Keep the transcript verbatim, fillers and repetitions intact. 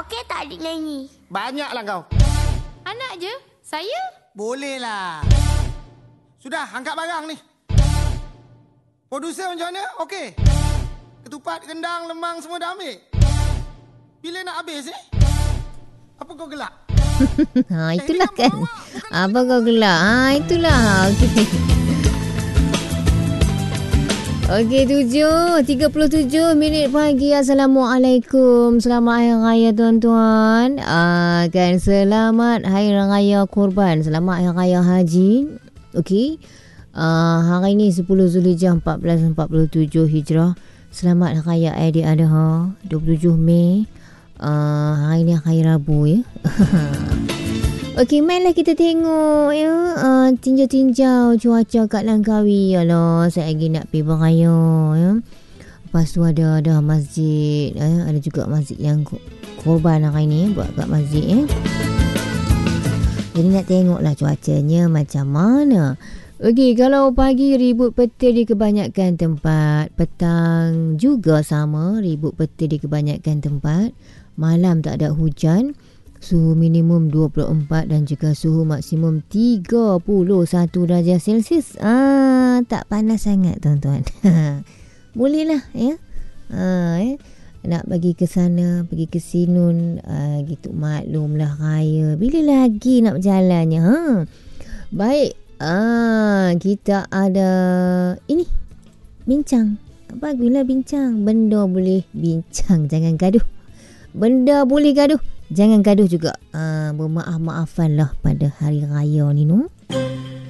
okey tak adik nyanyi? Banyaklah kau. Anak je. Saya? Boleh lah. Sudah, angkat barang ni. Produser macam mana? Okey. Ketupat, kendang, lemang semua dah ambil. Bila nak habis ni? Apa kau gelak? Ha, itulah eh, kan. Apa kau gelak? Ha, itulah. Okey. Okey, tujuh tiga puluh tujuh minit pagi. Assalamualaikum. Selamat Hari Raya tuan-tuan. Uh, kan selamat Hari Raya Korban. Selamat Hari Raya Haji. Okey. Uh, hari ini sepuluh Zulhijjah empat belas empat puluh tujuh Hijrah. Selamat Hari Raya Aidil-Adha dua puluh tujuh Mei. Uh, hari ni hari Rabu ya. Okey, mainlah kita tengok ya, uh, tinjau-tinjau cuaca kat Langkawi. Alah, saya lagi nak pergi beraya ya. Lepas tu ada ada masjid ya. Ada juga masjid yang korban hari ni buat kat masjid ya. Jadi nak tengoklah cuacanya macam mana. Okey, kalau pagi ribut petir di kebanyakan tempat, petang juga sama, ribut petir di kebanyakan tempat. Malam tak ada hujan. Suhu minimum dua puluh empat dan juga suhu maksimum tiga puluh satu darjah Celsius. Ah, tak panas sangat tuan-tuan. Bolehlah ya. Ah, ya. Nak pergi ke sana, pergi ke sini, ah, gitu maklumlah raya. Bila lagi nak berjalannya? Ha. Baik. Ah, kita ada ini. Bincang. Baguslah bincang. Benda boleh bincang, jangan gaduh. Benda boleh gaduh, jangan gaduh juga. Uh, bermaaf-maafan lah pada hari raya ni, no?